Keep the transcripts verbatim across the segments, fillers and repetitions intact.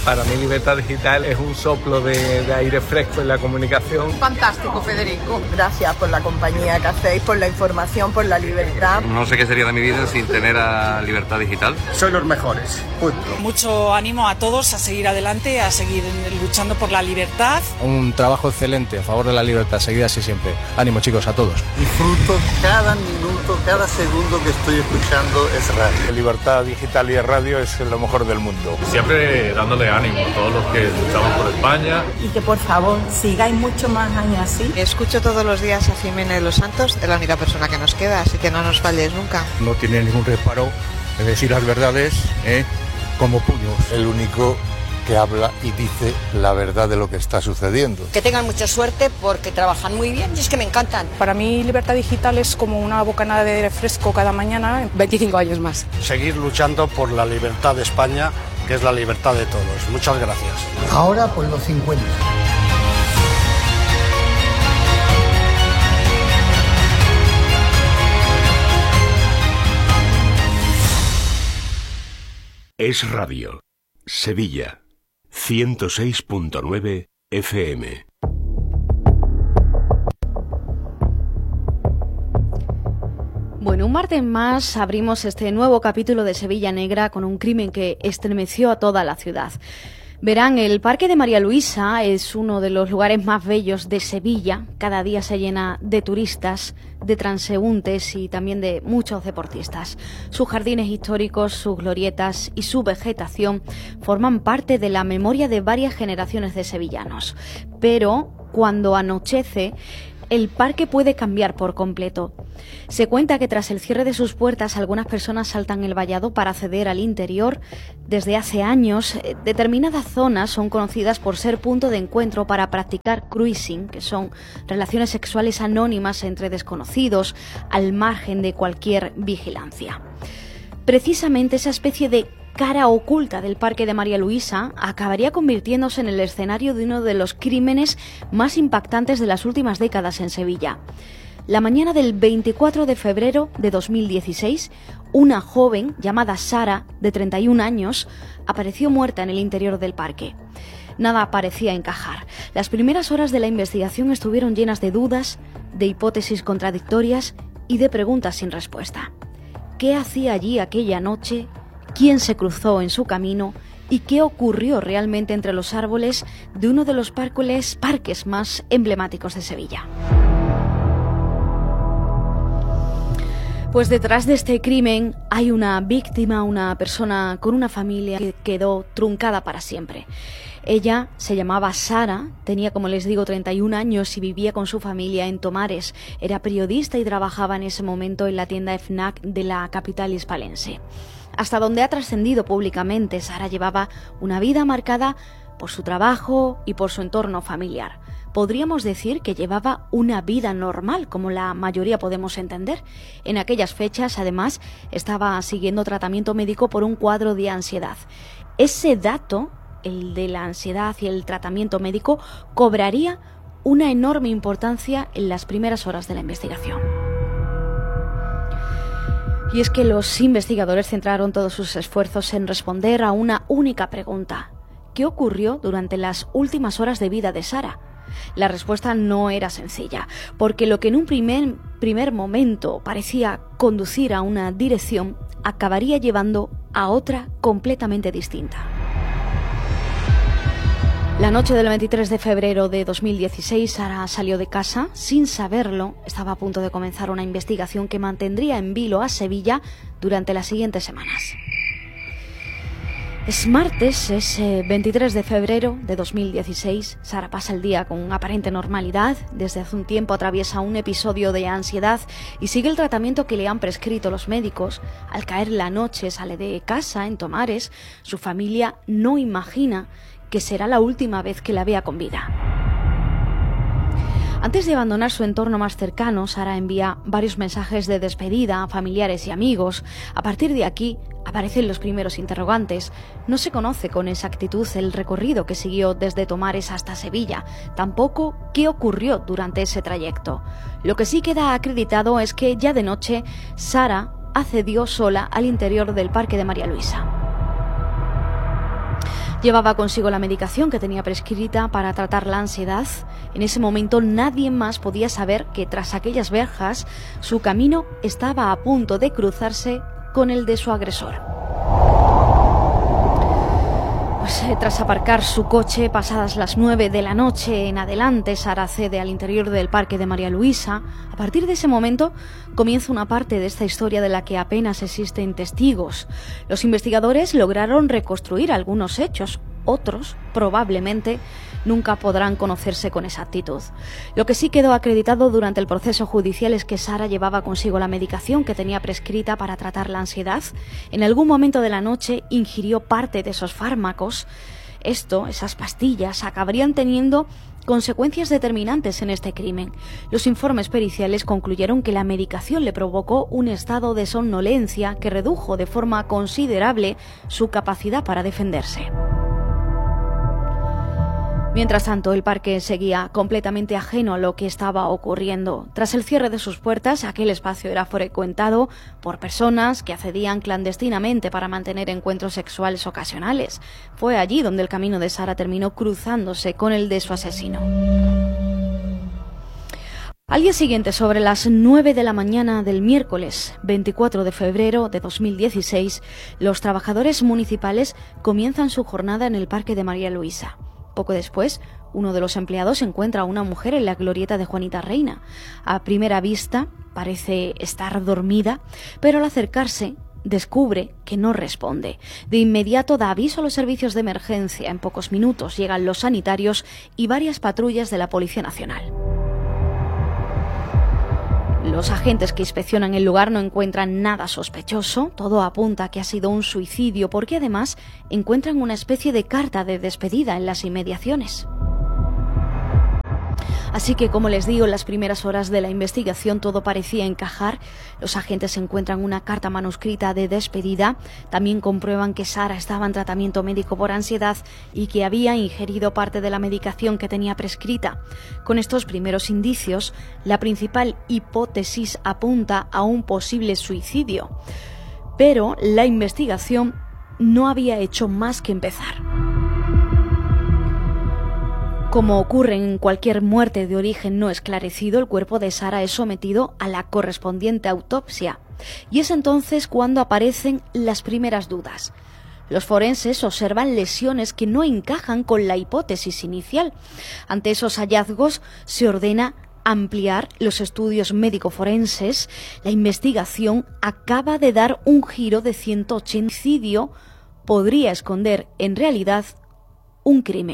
Para mí Libertad Digital es un soplo de, de aire fresco en la comunicación. Fantástico, Federico. Gracias por la compañía que hacéis, por la información, por la libertad. No sé qué sería de mi vida sin tener a Libertad Digital. Soy los mejores, punto. Mucho ánimo a todos a seguir adelante, a seguir luchando por la libertad. Un trabajo excelente a favor de la libertad, seguid así siempre. Ánimo, chicos, a todos. Disfruto cada minuto, cada segundo que estoy escuchando es radio. Libertad Digital y radio es lo mejor del mundo. Siempre dándole ánimo a todos los que luchamos por España. Y que por favor sigáis mucho más años así. Escucho todos los días a Jiménez de los Santos, es la única persona que nos queda, así que no nos falles nunca. No tiene ningún reparo de decir las verdades, ¿eh? Como puños. El único que habla y dice la verdad de lo que está sucediendo. Que tengan mucha suerte porque trabajan muy bien y es que me encantan. Para mí Libertad Digital es como una bocanada de aire fresco cada mañana. veinticinco años más. Seguir luchando por la libertad de España, que es la libertad de todos. Muchas gracias. Ahora por los cincuenta. Es Radio. Sevilla. ciento seis punto nueve F M. Bueno, un martes más abrimos este nuevo capítulo de Sevilla Negra con un crimen que estremeció a toda la ciudad. Verán, el Parque de María Luisa es uno de los lugares más bellos de Sevilla. Cada día se llena de turistas, de transeúntes y también de muchos deportistas. Sus jardines históricos, sus glorietas y su vegetación forman parte de la memoria de varias generaciones de sevillanos. Pero cuando anochece, el parque puede cambiar por completo. Se cuenta que tras el cierre de sus puertas algunas personas saltan el vallado para acceder al interior. Desde hace años, determinadas zonas son conocidas por ser punto de encuentro para practicar cruising, que son relaciones sexuales anónimas entre desconocidos, al margen de cualquier vigilancia. Precisamente esa especie de cara oculta del Parque de María Luisa acabaría convirtiéndose en el escenario de uno de los crímenes más impactantes de las últimas décadas en Sevilla. La mañana del veinticuatro de febrero de dos mil dieciséis, una joven llamada Sara, de treinta y un años, apareció muerta en el interior del parque. Nada parecía encajar. Las primeras horas de la investigación estuvieron llenas de dudas, de hipótesis contradictorias y de preguntas sin respuesta. ¿Qué hacía allí aquella noche? ¿Quién se cruzó en su camino? ¿Y qué ocurrió realmente entre los árboles de uno de los parques, parques más emblemáticos de Sevilla? Pues detrás de este crimen hay una víctima, una persona con una familia que quedó truncada para siempre. Ella se llamaba Sara, tenía, como les digo, treinta y un años y vivía con su familia en Tomares. Era periodista y trabajaba en ese momento en la tienda FNAC de la capital hispalense. Hasta donde ha trascendido públicamente, Sara llevaba una vida marcada por su trabajo y por su entorno familiar. Podríamos decir que llevaba una vida normal, como la mayoría podemos entender. En aquellas fechas, además, estaba siguiendo tratamiento médico por un cuadro de ansiedad. Ese dato, el de la ansiedad y el tratamiento médico, cobraría una enorme importancia en las primeras horas de la investigación. Y es que los investigadores centraron todos sus esfuerzos en responder a una única pregunta. ¿Qué ocurrió durante las últimas horas de vida de Sara? La respuesta no era sencilla, porque lo que en un primer, primer momento parecía conducir a una dirección, acabaría llevando a otra completamente distinta. La noche del veintitrés de febrero de dos mil dieciséis, Sara salió de casa sin saberlo. Estaba a punto de comenzar una investigación que mantendría en vilo a Sevilla durante las siguientes semanas. Es martes, es eh, veintitrés de febrero de dos mil dieciséis. Sara pasa el día con aparente normalidad. Desde hace un tiempo atraviesa un episodio de ansiedad y sigue el tratamiento que le han prescrito los médicos. Al caer la noche sale de casa en Tomares. Su familia no imagina que será la última vez que la vea con vida. Antes de abandonar su entorno más cercano, Sara envía varios mensajes de despedida a familiares y amigos. A partir de aquí aparecen los primeros interrogantes. No se conoce con exactitud el recorrido que siguió desde Tomares hasta Sevilla, tampoco qué ocurrió durante ese trayecto. Lo que sí queda acreditado es que ya de noche Sara accedió sola al interior del Parque de María Luisa. Llevaba consigo la medicación que tenía prescrita para tratar la ansiedad. En ese momento nadie más podía saber que tras aquellas verjas su camino estaba a punto de cruzarse con el de su agresor. Pues, eh, tras aparcar su coche pasadas las nueve de la noche en adelante, Sara accede al interior del parque de María Luisa. A partir de ese momento comienza una parte de esta historia de la que apenas existen testigos. Los investigadores lograron reconstruir algunos hechos, otros probablemente nunca podrán conocerse con exactitud. Lo que sí quedó acreditado durante el proceso judicial es que Sara llevaba consigo la medicación que tenía prescrita para tratar la ansiedad. En algún momento de la noche ingirió parte de esos fármacos. Esto, esas pastillas, acabarían teniendo consecuencias determinantes en este crimen. Los informes periciales concluyeron que la medicación le provocó un estado de somnolencia que redujo de forma considerable su capacidad para defenderse. Mientras tanto, el parque seguía completamente ajeno a lo que estaba ocurriendo. Tras el cierre de sus puertas, aquel espacio era frecuentado por personas que accedían clandestinamente para mantener encuentros sexuales ocasionales. Fue allí donde el camino de Sara terminó cruzándose con el de su asesino. Al día siguiente, sobre las nueve de la mañana del miércoles veinticuatro de febrero de dos mil dieciséis, los trabajadores municipales comienzan su jornada en el parque de María Luisa. Poco después, uno de los empleados encuentra a una mujer en la glorieta de Juanita Reina. A primera vista parece estar dormida, pero al acercarse descubre que no responde. De inmediato da aviso a los servicios de emergencia. En pocos minutos llegan los sanitarios y varias patrullas de la Policía Nacional. Los agentes que inspeccionan el lugar no encuentran nada sospechoso. Todo apunta a que ha sido un suicidio, porque además encuentran una especie de carta de despedida en las inmediaciones. Así que, como les digo, en las primeras horas de la investigación todo parecía encajar. Los agentes encuentran una carta manuscrita de despedida. También comprueban que Sara estaba en tratamiento médico por ansiedad y que había ingerido parte de la medicación que tenía prescrita. Con estos primeros indicios, la principal hipótesis apunta a un posible suicidio. Pero la investigación no había hecho más que empezar. Como ocurre en cualquier muerte de origen no esclarecido, el cuerpo de Sara es sometido a la correspondiente autopsia. Y es entonces cuando aparecen las primeras dudas. Los forenses observan lesiones que no encajan con la hipótesis inicial. Ante esos hallazgos se ordena ampliar los estudios médico-forenses. La investigación acaba de dar un giro de ciento ochenta. El suicidio podría esconder en realidad un crimen.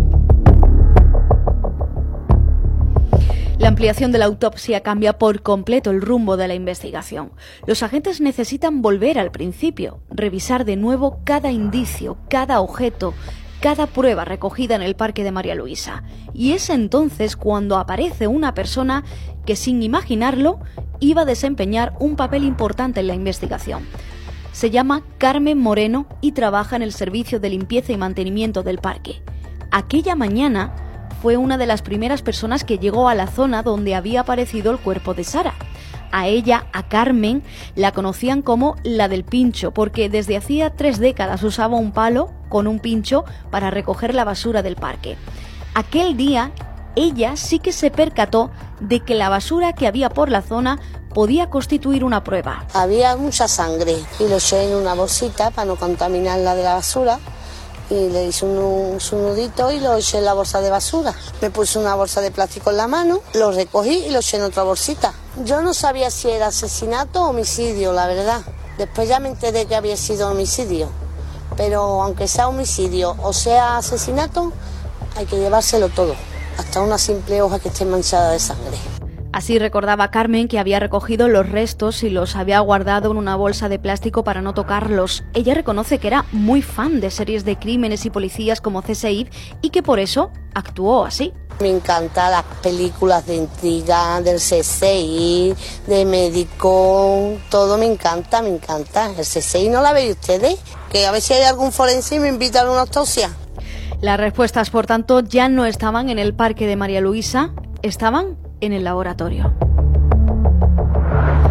La ampliación de la autopsia cambia por completo el rumbo de la investigación. Los agentes necesitan volver al principio, revisar de nuevo cada indicio, cada objeto, cada prueba recogida en el parque de María Luisa. Y es entonces cuando aparece una persona que, sin imaginarlo, iba a desempeñar un papel importante en la investigación. Se llama Carmen Moreno y trabaja en el servicio de limpieza y mantenimiento del parque. Aquella mañana fue una de las primeras personas que llegó a la zona donde había aparecido el cuerpo de Sara. A ella, a Carmen, la conocían como la del pincho, porque desde hacía tres décadas usaba un palo con un pincho para recoger la basura del parque. Aquel día, ella sí que se percató de que la basura que había por la zona podía constituir una prueba. Había mucha sangre y lo eché en una bolsita para no contaminarla de la basura. Y le hice un, un, un nudito y lo eché en la bolsa de basura. Me puse una bolsa de plástico en la mano, lo recogí y lo eché en otra bolsita. Yo no sabía si era asesinato o homicidio, la verdad. Después ya me enteré que había sido homicidio. Pero aunque sea homicidio o sea asesinato, hay que llevárselo todo, hasta una simple hoja que esté manchada de sangre. Así recordaba Carmen que había recogido los restos y los había guardado en una bolsa de plástico para no tocarlos. Ella reconoce que era muy fan de series de crímenes y policías como C S I y que por eso actuó así. Me encantan las películas de intriga, del C S I, de médico, todo me encanta, me encanta. El C S I no la veis ustedes, que a ver si hay algún forense y me invitan a una autopsia. Las respuestas, por tanto, ya no estaban en el parque de María Luisa, estaban en el laboratorio.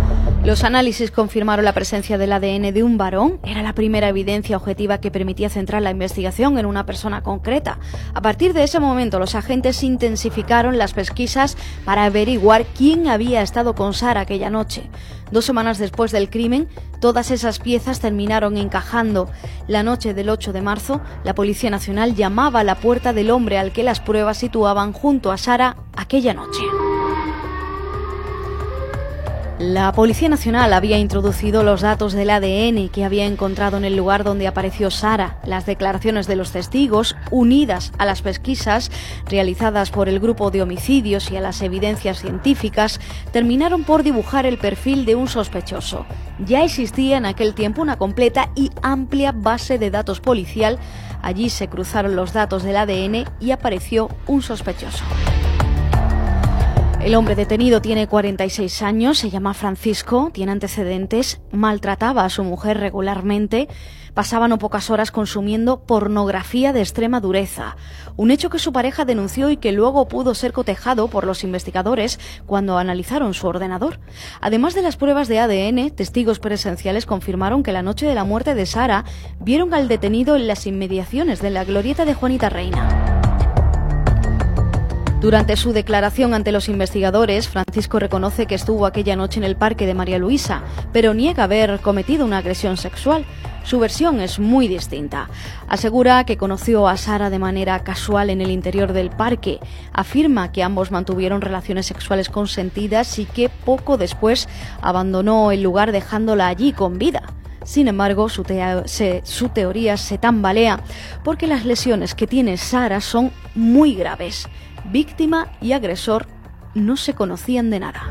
Los análisis confirmaron la presencia del A D N de un varón. Era la primera evidencia objetiva que permitía centrar la investigación en una persona concreta. A partir de ese momento, los agentes intensificaron las pesquisas para averiguar quién había estado con Sara aquella noche. Dos semanas después del crimen, todas esas piezas terminaron encajando. La noche del ocho de marzo, la Policía Nacional llamaba a la puerta del hombre al que las pruebas situaban junto a Sara aquella noche. La Policía Nacional había introducido los datos del A D N que había encontrado en el lugar donde apareció Sara. Las declaraciones de los testigos, unidas a las pesquisas realizadas por el grupo de homicidios y a las evidencias científicas, terminaron por dibujar el perfil de un sospechoso. Ya existía en aquel tiempo una completa y amplia base de datos policial. Allí se cruzaron los datos del A D N y apareció un sospechoso. El hombre detenido tiene cuarenta y seis años, se llama Francisco, tiene antecedentes, maltrataba a su mujer regularmente, pasaba no pocas horas consumiendo pornografía de extrema dureza, un hecho que su pareja denunció y que luego pudo ser cotejado por los investigadores cuando analizaron su ordenador. Además de las pruebas de A D N, testigos presenciales confirmaron que la noche de la muerte de Sara vieron al detenido en las inmediaciones de la glorieta de Juanita Reina. Durante su declaración ante los investigadores, Francisco reconoce que estuvo aquella noche en el parque de María Luisa, pero niega haber cometido una agresión sexual. Su versión es muy distinta. Asegura que conoció a Sara de manera casual en el interior del parque. Afirma que ambos mantuvieron relaciones sexuales consentidas y que poco después abandonó el lugar dejándola allí con vida. Sin embargo, su, te- se, su teoría se tambalea porque las lesiones que tiene Sara son muy graves. Víctima y agresor no se conocían de nada.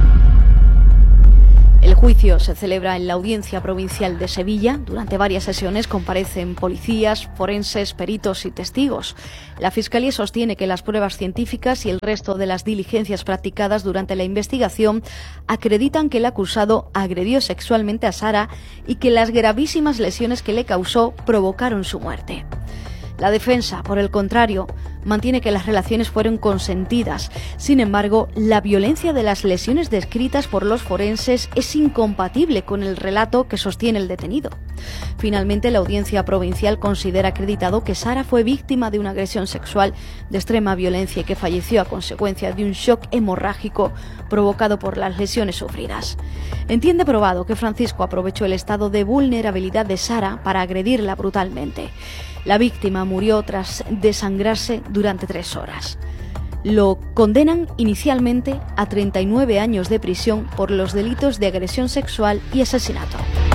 El juicio se celebra en la Audiencia Provincial de Sevilla. Durante varias sesiones comparecen policías, forenses, peritos y testigos. La Fiscalía sostiene que las pruebas científicas y el resto de las diligencias practicadas durante la investigación acreditan que el acusado agredió sexualmente a Sara y que las gravísimas lesiones que le causó provocaron su muerte. La defensa, por el contrario, mantiene que las relaciones fueron consentidas. Sin embargo, la violencia de las lesiones descritas por los forenses es incompatible con el relato que sostiene el detenido. Finalmente, la Audiencia Provincial considera acreditado que Sara fue víctima de una agresión sexual de extrema violencia y que falleció a consecuencia de un shock hemorrágico provocado por las lesiones sufridas. Entiende probado que Francisco aprovechó el estado de vulnerabilidad de Sara para agredirla brutalmente. La víctima murió tras desangrarse durante tres horas. Lo condenan inicialmente a treinta y nueve años de prisión por los delitos de agresión sexual y asesinato.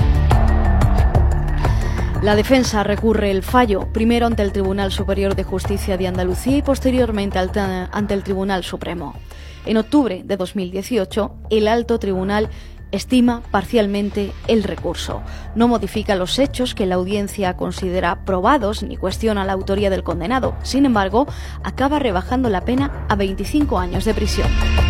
La defensa recurre el fallo, primero ante el Tribunal Superior de Justicia de Andalucía y posteriormente ante el Tribunal Supremo. En octubre de dos mil dieciocho, el Alto Tribunal estima parcialmente el recurso. No modifica los hechos que la audiencia considera probados ni cuestiona la autoría del condenado. Sin embargo, acaba rebajando la pena a veinticinco años de prisión.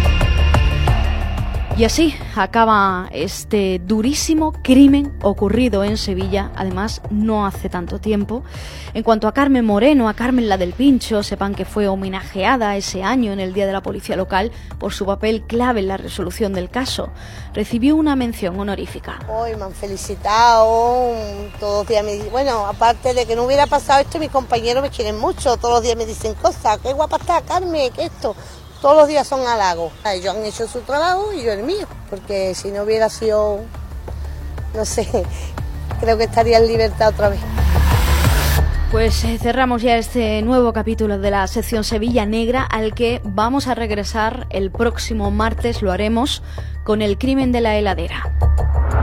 Y así acaba este durísimo crimen ocurrido en Sevilla, además no hace tanto tiempo. En cuanto a Carmen Moreno, a Carmen la del Pincho, sepan que fue homenajeada ese año en el Día de la Policía Local por su papel clave en la resolución del caso. Recibió una mención honorífica. Hoy me han felicitado, todos los días me dicen, bueno, aparte de que no hubiera pasado esto, mis compañeros me quieren mucho, todos los días me dicen cosas, qué guapa está Carmen, que esto... Todos los días son halagos. Ellos han hecho su trabajo y yo el mío, porque si no hubiera sido, no sé, creo que estaría en libertad otra vez. Pues eh, cerramos ya este nuevo capítulo de la sección Sevilla Negra, al que vamos a regresar el próximo martes. Lo haremos con el crimen de la heladera.